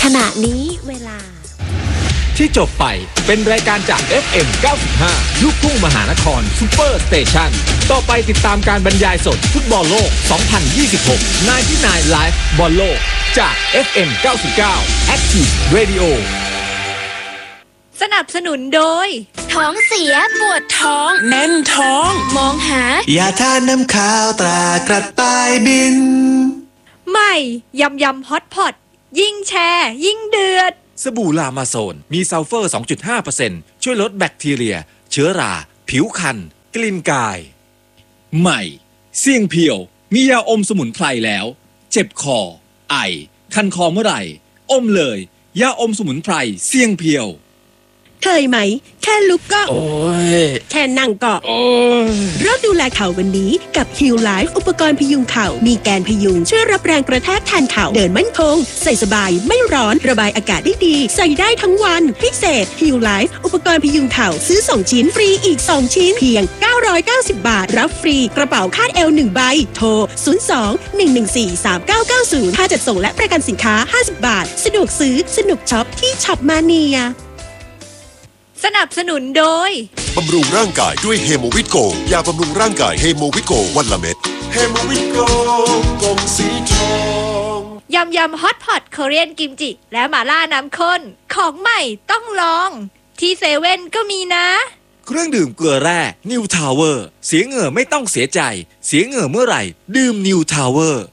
ขณะนี้เวลาที่จบไปเป็นรายการจาก FM 95 ลูกทุ่งมหานครซุปเปอร์สเตชันต่อไปติดตามการบรรยายสดฟุตบอลโลก 2026 99 Live บอลโลกจาก FM 99 Active Radio สนับสนุนโดยท้องเสียปวดท้องแน่นท้องมองหายาทาน้ำข้าวตรากระต่ายบินใหม่ยำฮอตพอตยิ่งแชร์ยิ่งเดือดสบู่ลามาโซนมีซัลเฟอร์ 2.5% ช่วยลดแบคทีเรียเชื้อราผิวคันกลิ่นกายใหม่เสี่ยงเพียวมียาอมสมุนไพรแล้วเจ็บคอไอคันคอเมื่อไหร่อมเลยยาอมสมุนไพรเสี่ยงเพียวเคยไหมแค่ลุกก็โอ้ยแค่นั่งก็โอ้ยเริ่มดูแลเข่าวันนี้กับ Heal Life อุปกรณ์พยุงเข่ามีแกนพยุงช่วยรับแรงกระแทกแทนเข่าเดินมั่นคงใส่สบายไม่ร้อนระบายอากาศได้ดีใส่ได้ทั้งวันพิเศษ Heal Life อุปกรณ์พยุงเข่าซื้อ2ชิ้นฟรีอีก2ชิ้นเพียง990 บาทรับฟรีกระเป๋าคาดเอว1ใบโทร02-114-3990ค่าจัดส่งและประกันสินค้า50 บาทสะดวกซื้อสนุกช็อปที่ช็อปมาเนียสนับสนุนโดยบำรุงร่างกายด้วยเฮโมวิตโกยาบำรุงร่างกายเฮโมวิตโกวันละเม็ดเฮโมวิตโกกล่องสีทองยำฮอตพอตโคเรียนกิมจิและหม่าล่าน้ำข้นของใหม่ต้องลองที่เซเว่นก็มีนะเครื่องดื่มเกลือแร่นิวทาวเวอร์เสียเหงื่อไม่ต้องเสียใจเสียเหงื่อเมื่อไหร่ดื่มนิวทาวเวอร์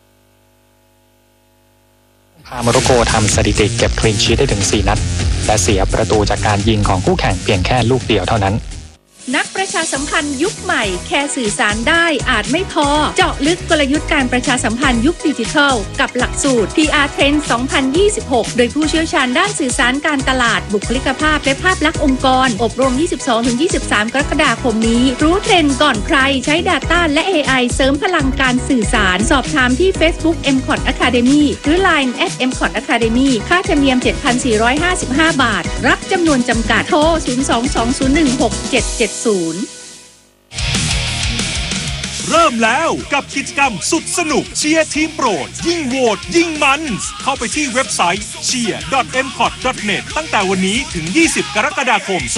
พาโมร็อกโกทำสถิติเก็บคลีนชีทได้ถึง4นัดและเสียประตูจากการยิงของคู่แข่งเพียงแค่ลูกเดียวเท่านั้นนักประชาสัมพันธ์ยุคใหม่แค่สื่อสารได้อาจไม่พอเจาะลึกกลยุทธ์การประชาสัมพันธ์ยุคดิจิทัลกับหลักสูตร PR Trend 2026 โดยผู้เชี่ยวชาญด้านสื่อสารการตลาดบุคลิกภาพและภาพลักษณ์องค์กรอบรม 22-23 กรกฎาคมนี้รู้เทรนด์ก่อนใครใช้ Data และ AI เสริมพลังการสื่อสารสอบถามที่ Facebook MCOT Academy หรือ Line @MCOT Academy ค่าธรรมเนียม 7,455 บาทรับจำนวนจำกัดโทร 02-201-6770 เริ่มแล้วกับกิจกรรมสุดสนุกเชียร์ทีมโปรดยิ่งโหวตยิ่งมันเข้าไปที่เว็บไซต์ cheer.mcot.net ตั้งแต่วันนี้ถึง20 กรกฎาคม 2569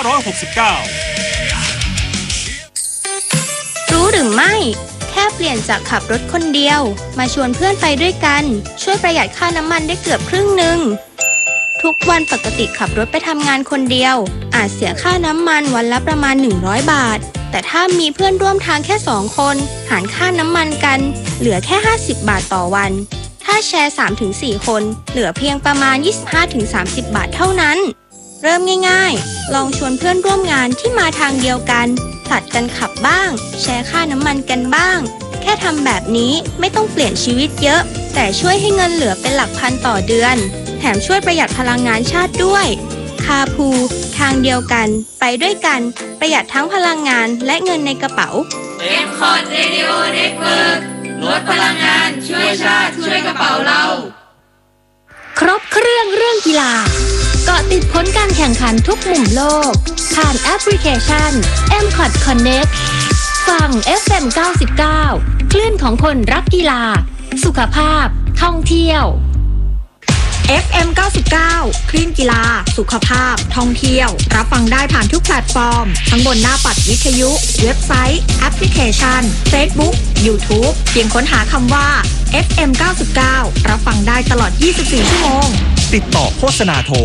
รู้หรือไม่แค่เปลี่ยนจากขับรถคนเดียวมาชวนเพื่อนไปด้วยกันช่วยประหยัดค่าน้ำมันได้เกือบครึ่งนึงทุกวันปกติขับรถไปทำงานคนเดียวอาจเสียค่าน้ำมันวันละประมาณ100 บาทแต่ถ้ามีเพื่อนร่วมทางแค่2คนหารค่าน้ำมันกันเหลือแค่50 บาทต่อวันถ้าแชร์ 3-4 คนเหลือเพียงประมาณ 25-30 บาทเท่านั้นเริ่มง่ายๆลองชวนเพื่อนร่วมงานที่มาทางเดียวกันผลัดกันขับบ้างแชร์ค่าน้ำมันกันบ้างแค่ทำแบบนี้ไม่ต้องเปลี่ยนชีวิตเยอะแต่ช่วยให้เงินเหลือเป็นหลักพันต่อเดือนแถมช่วยประหยัดพลังงานชาติด้วยคาพูทางเดียวกันไปด้วยกันประหยัดทั้งพลังงานและเงินในกระเป๋า MCOT Radio Network ลดพลังงานช่วยชาติช่วยกระเป๋าเราครบเครื่องเรื่องกีฬาเกาะติดผลการแข่งขันทุกมุมโลกผ่านแอปพลิเคชัน MCOT Connect ฟัง FM 99 คลื่นของคนรักกีฬาสุขภาพท่องเที่ยว FM 99 คลื่นกีฬาสุขภาพท่องเที่ยวรับฟังได้ผ่านทุกแพลตฟอร์มทั้งบนหน้าปัดวิทยุเว็บไซต์แอปพลิเคชัน Facebook YouTube เพียงค้นหาคำว่า FM 99 รับฟังได้ตลอด 24 ชั่วโมงติดต่อโฆษณาโทร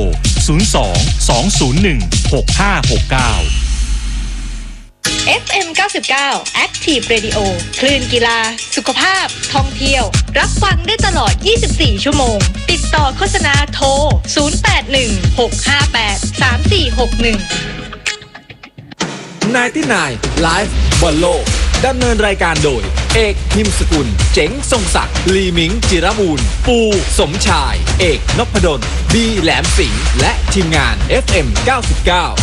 02-201-6569 FM 99 Active Radio คลื่นกีฬาสุขภาพท่องเที่ยวรับฟังได้ตลอด 24 ชั่วโมงติดต่อโฆษณาโทร 081-658-3461 99 Live บอลโลกดำเนินรายการโดยเอกพิมพ์สกุลเจ๋งทรงศักดิ์ลีมิงจิรบูรณ์ปูสมชายเอกนพดลบีแหลมสิงห์และทีมงาน FM 99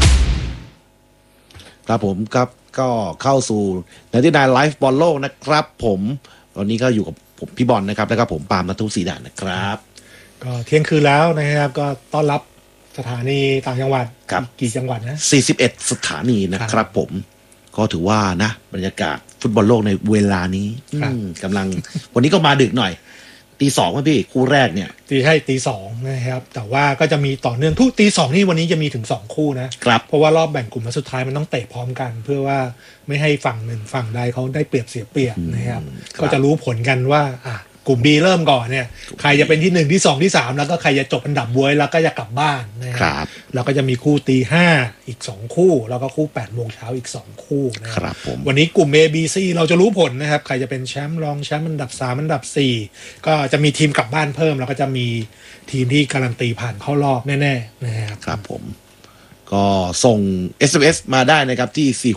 ครับผมครับก็เข้าสู่99 Live บอลโลกนะครับผมตอนนี้ก็อยู่กับผมพี่บอลนะครับแล้วก็ผมปาล์มณัฐวุฒิศรีด่านนะครับก็เที่ยงคืนแล้วนะครับก็ต้อนรับสถานีต่างจังหวัดกี่จังหวัดนะ 41 สถานีนะครับผมก็ถือว่านะบรรยากาศฟุตบอลโลกในเวลานี้กำลังวันนี้ก็มาดึกหน่อยตีสองป่ะพี่คู่แรกเนี่ยตีสองนะครับแต่ว่าก็จะมีต่อเนื่องทุกตีสองนี่วันนี้จะมีถึง2คู่นะครับเพราะว่ารอบแบ่งกลุ่มสุดท้ายมันต้องเตะพร้อมกันเพื่อว่าไม่ให้ฝั่งหนึ่งฝั่งใดเขาได้เปรียบเสียเปรียบนะครับก็จะรู้ผลกันว่ากลุ่ม B เริ่มก่อนเนี่ยใครจะเป็นที่1ที่2ที่3แล้วก็ใครจะจบอันดับบวยแล้วก็จะกลับบ้านนะครับแล้วก็จะมีคู่ตีห้าอีก2คู่แล้วก็คู่8 โมงเช้าอีก2คู่นะครับวันนี้กลุ่ม A B C เราจะรู้ผลนะครับใครจะเป็นแชมป์รองแชมป์อันดับ3อันดับ4ก็จะมีทีมกลับบ้านเพิ่มแล้วก็จะมีทีมที่การันตีผ่านเข้ารอบแน่ๆนะครับครับผมก็ส่ง SMS มาได้นะครับที่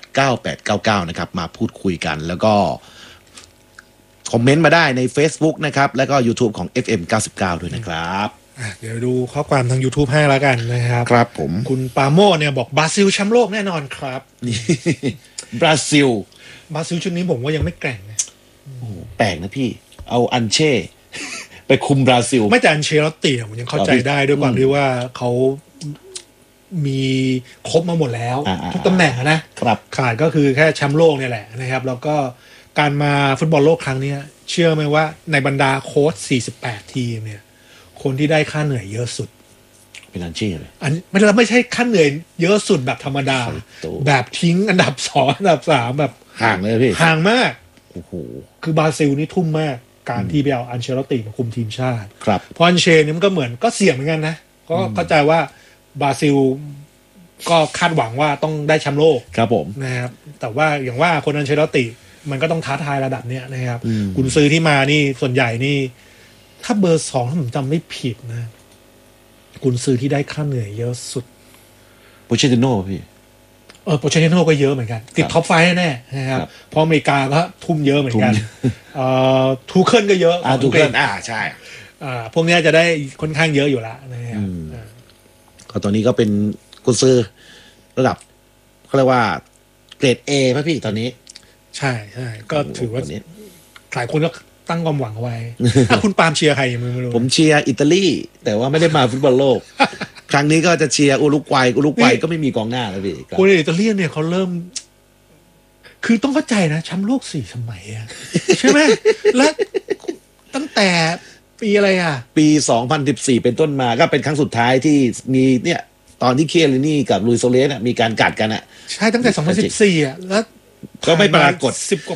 4689899นะครับมาพูดคุยกันแล้วก็คอมเมนต์มาได้ใน Facebook นะครับแล้วก็ YouTube ของ FM 99ด้วยนะครับเดี๋ยวดูข้อความทาง YouTube ให้แล้วกันนะครับครับผมคุณปาโมเนี่ยบอกบราซิลแชมป์โลกแน่นอนครับนี่บราซิลชุดนี้ผมว่ายังไม่แกร่งนะแปลกนะพี่เอาอันเช่ไปคุมบราซิลไม่แต่อันเชลติผมยังเข้าใจได้ด้วยความที่ว่าเขามีครบมาหมดแล้วทุกตำแหน่งนะครับขาดก็คือแค่แชมป์โลกเนี่ยแหละนะครับแล้วก็การมาฟุตบอลโลกครั้งนี้เชื่อไหมว่าในบรรดาโค้ช48ทีมเนี่ยคนที่ได้ค่าเหนื่อยเยอะสุดเป็นอันเช่เลยไม่ใช่ค่าเหนื่อยเยอะสุดแบบธรรมดาแบบทิ้งอันดับ2อันดับ3แบบห่างเลยพี่ห่างมากโอ้โหคือบราซิลนี่ทุ่มมากการที่ไปเอาอันเชลติมาคุมทีมชาติครับเพราะอันเชนี่มันก็เหมือนก็เสี่ยงเหมือนกันนะก็เข้าใจว่าบราซิลก็คาดหวังว่าต้องได้แชมป์โลกครับผมนะครับแต่ว่าอย่างว่าคนอันเชลติมันก็ต้องท้าทายระดับเนี้ยนะครับกุนซือที่มานี่ส่วนใหญ่นี่ถ้าเบอร์2ถ้าผมจำไม่ผิดนะกุนซือที่ได้ค่าเหนื่อยเยอะสุดโปเชติโน่พี่โปเชติโน่ก็เยอะเหมือนกันติดท็อปไฟว์แน่ๆนะครับเพราะอเมริกาก็ทุ่มเยอะเหมือนกันทูเคิลก็เยอะทูเคิลใช่พวกนี้จะได้ค่อนข้างเยอะอยู่แล้วนะครับก็ตอนนี้ก็เป็นกุนซือระดับเขาเรียกว่าเกรด A ป่ะพี่ตอนนี้ใช่ก็ถือว่าหลายคนก็ตั้งความหวังไว้คุณปาล์มเชียร์ใครยังไม่รู้ผมเชียร์อิตาลีแต่ว่าไม่ได้มาฟุตบอลโลกครั้งนี้ก็จะเชียร์อุรุกวัยก็ไม่มีกองหน้าแล้วพี่คนอิตาลีเนี่ยเขาเริ่มคือต้องเข้าใจนะแชมป์โลก4 สมัยอะใช่ไหมและตั้งแต่ปีอะไรปี2014เป็นต้นมาก็เป็นครั้งสุดท้ายที่มีเนี่ยตอนที่เคียรินี่กับลุยโซเลสมีการกัดกันใช่ตั้งแต่2014แล้วก็ไม่ปรากฏ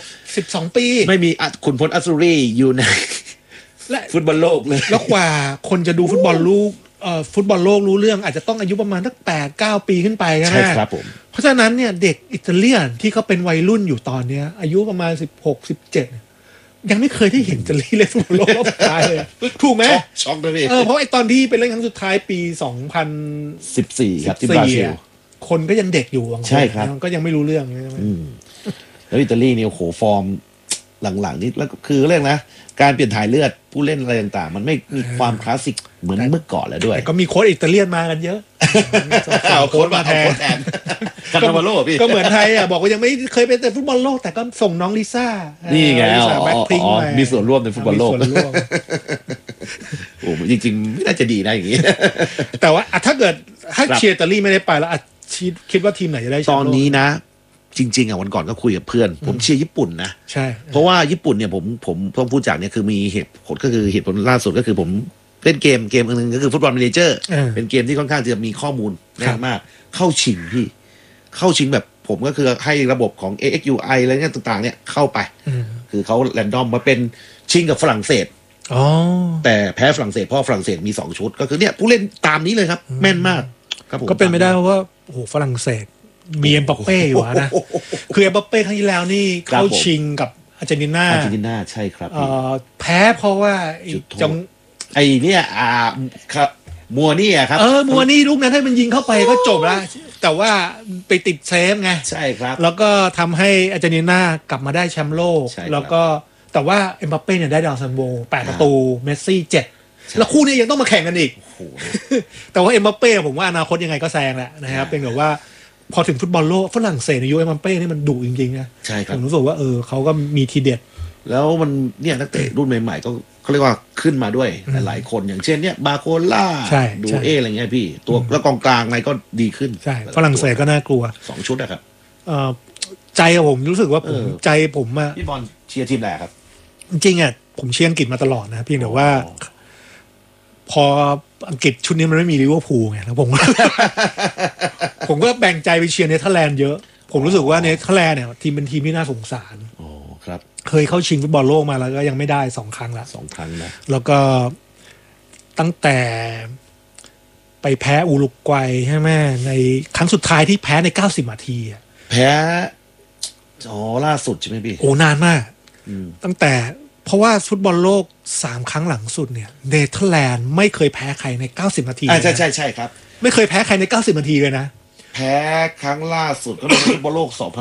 12 ปีไม่มีขุนพลอัสซูรีอยู่ในฟุตบอลโลกเลยแล้วกว่าคนจะดูฟุตบอลโลกรู้เรื่องอาจจะต้องอายุประมาณสัก8-9 ปีขึ้นไปนะใช่ครับผมเพราะฉะนั้นเนี่ยเด็กอิตาเลียนที่เขาเป็นวัยรุ่นอยู่ตอนเนี้ยอายุประมาณ16-17ยังไม่เคยได้เห็นอิตาลีเล่นฟุตบอลโลกรอบสุดท้ายเลยถูกไหมช็อกเลยพี่เพราะไอ้ตอนที่เป็นเล่นครั้งสุดท้ายปี 2014ครับที่บราซิลคนก็ยังเด็กอยู่ใช่ครับก็ยังไม่รู้เรื่องแล้วอิตาลีเนี่ยโอ้โหฟอร์มหลังๆนี่แล้วคือเรื่องนะการเปลี่ยนถ่ายเลือดผู้เล่นอะไรต่างๆมันไม่มีความคลาสสิกเหมือนเมื่อก่อนแล้วด้วยก็มีโค้ชอิตาเลียนมากันเยอะเอาโค้ชมาแทนกันมาโลพี่ก็เหมือนไทยบอกว่ายังไม่เคยไปแต่ฟุตบอลโลกแต่ก็ส่งน้องลิซ่านี่ไงมีส่วนร่วมในฟุตบอลโลกโอ้จริงๆไม่น่าจะดีนะอย่างนี้แต่ว่าถ้าเกิดถ้าเชียร์อิตาลีไม่ได้ไปแล้วคิดว่าทีมไหนจะได้ตอนนี้นะจริงๆวันก่อนก็คุยกับเพื่อนผมเชียร์ญี่ปุ่นนะใช่เพราะว่าญี่ปุ่นเนี่ยผมต้องพูดจากเนี่ยคือมีเหตุผลก็คือเหตุผลล่าสุดก็คือผมเล่นเกมนึงก็คือฟุตบอลเมเนเจอร์เป็นเกมที่ค่อนข้างจะมีข้อมูลแน่นมากเข้าชิงพี่เข้าชิงแบบผมก็คือให้ระบบของ AXUI อะไรเงี้ยต่างๆเนี่ยเข้าไปคือเขาแรนดอมมาเป็นชิงกับฝรั่งเศสแต่แพ้ฝรั่งเศสเพราะฝรั่งเศสมี2ชุดก็คือเนี่ยผู้เล่นตามนี้เลยครับแม่นมากครับผมก็เป็นไม่ได้เพราะว่าโอ้โหฝรั่งเศสมีเอ็มบัปเป้อยู่นะคือเอ็มบัปเป้ครั้งที่แล้วนี่เข้าชิงกับอาร์เจนตินาใช่ครับแพ้เพราะว่าไอ้เนี่ยครับมัวนี่ครับมัวนี่ลูกนั้นให้มันยิงเข้าไปก็จบแล้วแต่ว่าไปติดเซฟไงใช่ครับแล้วก็ทำให้อาร์เจนตินากลับมาได้แชมป์โลกแล้วก็แต่ว่าเอ็มบัปเป้เนี่ยได้ดาวซันโบ8 ประตูเมสซี่7แล้วคู่นี้ยังต้องมาแข่งกันอีกแต่ว่าเอ็มบัปเป้ผมว่าอนาคตยังไงก็แซงแหละนะครับเป็นแบบว่าพอถึงฟุตบอลโลกฝรั่งเศสในยุคเอ็มบัปเป้นี่มันดุจริงๆนะใช่ครับผมรู้สึกว่าเขาก็มีทีเด็ดแล้วมันเนี่ยนักเตะรุ่นใหม่ๆก็เขาเรียกว่าขึ้นมาด้วยหลายคนอย่างเช่นเนี่ยบาโคล่าดูอะไรเงี้ยพี่ตัวแล้วกองกลางอะไรก็ดีขึ้นใช่ฝรั่งเศสก็น่ากลัว 2ชุดนะครับใจผมรู้สึกว่าใจผมพี่บอลเชียร์ทีมไหนครับจริงๆผมเชียร์อังกฤษมาตลอดนะเพียงแต่ว่า พออังกฤษชุดนี้มันไม่มีลิเวอร์พูลไงแล้วผม ผมก็แบ่งใจไปเชียร์เนเธอร์แลนด์เยอะผมรู้สึกว่าเนเธอร์แลนด์เนี่ยทีมเป็นทีมที่น่าสงสารครับเคยเข้าชิงฟุตบอลโลกมาแล้วก็ยังไม่ได้2 ครั้งละ 2 ครั้งนะแล้วก็ตั้งแต่ไปแพ้อุรุกวัยใช่ไหมในครั้งสุดท้ายที่แพ้ใน90 นาทีแพ้ล่าสุดใช่ไหมพี่โอ้นานมากตั้งแต่เพราะว่าฟุตบอลโลก3 ครั้งหลังสุดเนี่ยเนเธอร์แลนด์ไม่เคยแพ้ใครใน90 นาทีใช่ครับไม่เคยแพ้ใครใน90 นาทีเลยนะแพ้ครั้งล่าสุดก็ในฟุตบอลโลก